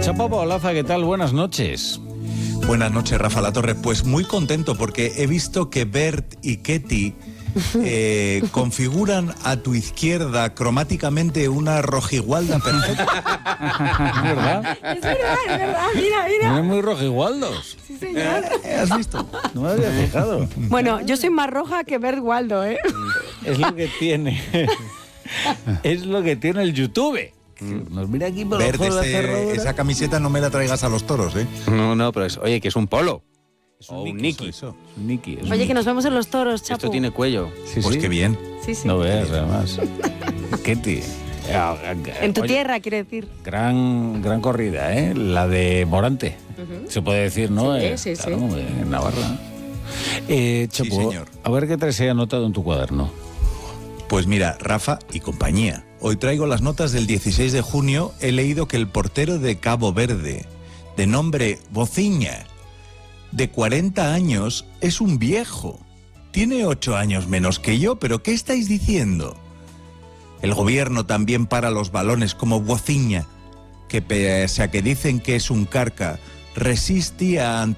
Chapo Paolaza, ¿qué tal? Buenas noches. Buenas noches, Rafa Latorre. Pues muy contento porque he visto que Bert y Ketty configuran a tu izquierda cromáticamente una rojigualda perfecta. ¿Es verdad? Es verdad, mira. No es muy rojigualdos. Sí, señor. ¿Has visto? No me había fijado. Bueno, yo soy más roja que Bert Waldo, ¿eh? Es lo que tiene. Es lo que tiene el YouTube. Nos mira aquí por Bert, ojo de la cerradura. esa camiseta no me la traigas a los toros, ¿eh? No, pero oye, que es un polo. Es O un Nicky. eso. Nicky. es Oye, un- que nos vemos en los toros, Chapo. Esto tiene cuello. Sí, Pues sí. qué bien. Sí, sí. No veas, además. Ketty. En tu Oye, tierra, quiero decir. Gran corrida, ¿eh? La de Morante. Se puede decir, ¿no? Sí, Claro, sí. en Navarra. Chapo, señor. a ver qué te se ha anotado en tu cuaderno. Pues mira, Rafa y compañía. Hoy traigo las notas del 16 de junio. He leído que el portero de Cabo Verde, de nombre Bociña, de 40 años, es un viejo. Tiene 8 años menos que yo, pero ¿qué estáis diciendo? El gobierno también para los balones como Bociña, que pese a que dicen que es un carca, resistía ante